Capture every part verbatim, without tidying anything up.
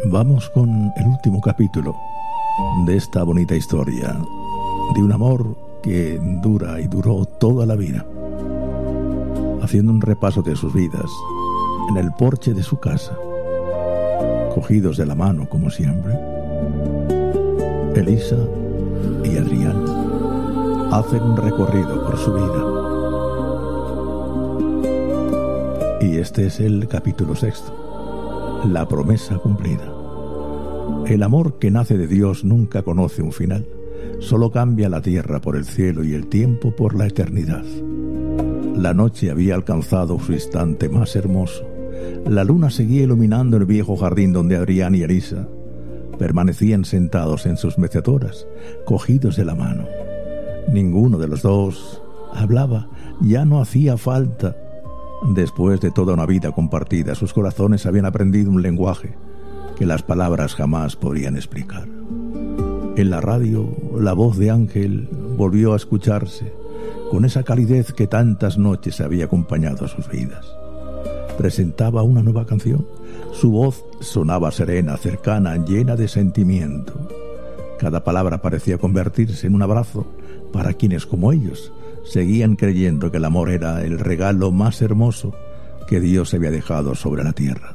Vamos con el último capítulo de esta bonita historia de un amor que dura y duró toda la vida. Haciendo un repaso de sus vidas en el porche de su casa, cogidos de la mano como siempre, Elisa y Adrián hacen un recorrido por su vida. Y este es el capítulo sexto, la promesa cumplida. El amor que nace de Dios nunca conoce un final, solo cambia la tierra por el cielo y el tiempo por la eternidad. La noche había alcanzado su instante más hermoso. La luna seguía iluminando el viejo jardín donde Adrián y Elisa permanecían sentados en sus mecedoras, cogidos de la mano. Ninguno de los dos hablaba, ya no hacía falta. Después de toda una vida compartida, sus corazones habían aprendido un lenguaje que las palabras jamás podrían explicar. En la radio, la voz de Ángel volvió a escucharse con esa calidez que tantas noches había acompañado a sus vidas. Presentaba una nueva canción. Su voz sonaba serena, cercana, llena de sentimiento. Cada palabra parecía convertirse en un abrazo para quienes, como ellos, seguían creyendo que el amor era el regalo más hermoso que Dios había dejado sobre la tierra.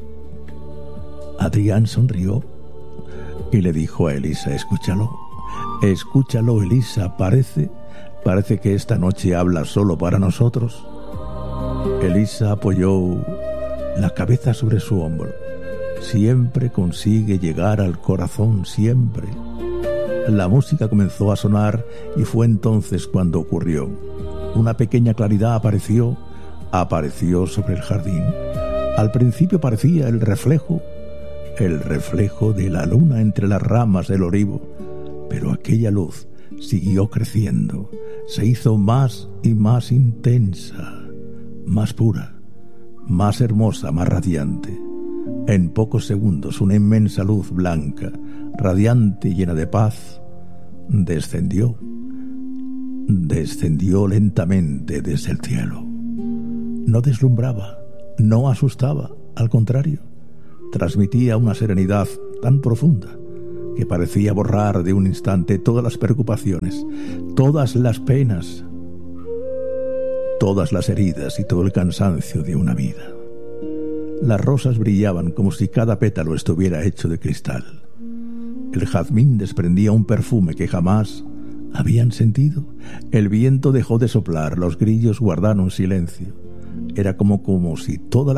Adrián sonrió y le dijo a Elisa: escúchalo, escúchalo, Elisa, parece, parece que esta noche habla solo para nosotros. Elisa apoyó la cabeza sobre su hombro. Siempre consigue llegar al corazón, siempre. La música comenzó a sonar y fue entonces cuando ocurrió. Una pequeña claridad apareció, apareció sobre el jardín. Al principio parecía el reflejo, el reflejo de la luna entre las ramas del olivo, pero aquella luz siguió creciendo, se hizo más y más intensa, más pura, más hermosa, más radiante. En pocos segundos una inmensa luz blanca, radiante y llena de paz, descendió, descendió lentamente desde el cielo. No deslumbraba, no asustaba, al contrario, transmitía una serenidad tan profunda que parecía borrar de un instante todas las preocupaciones, todas las penas, todas las heridas y todo el cansancio de una vida. Las rosas brillaban como si cada pétalo estuviera hecho de cristal. El jazmín desprendía un perfume que jamás habían sentido. El viento dejó de soplar, los grillos guardaron silencio. Era como, como si toda la